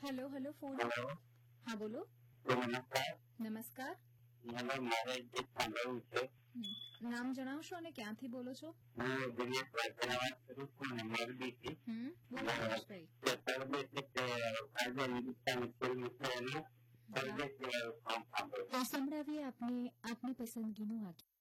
Hello hello phone. Hello. હા બોલો. નમસ્કાર. નમસ્કાર. મારે ગીત સાંભળવું છે. નામ જણાવશો અને ક્યાંથી બોલો છો? હું દિનેશ વાઘેલા વાત કરું છું અને મોરબીથી. બોલો દિનેશભાઈ. પરદેશી આજે હિન્દુસ્તાની ફિલ્મ છે એનું પરદેશી વાળું સોંગ સાંભળવું. સંભળાવીએ આપની પસંદગીનું વાક્ય.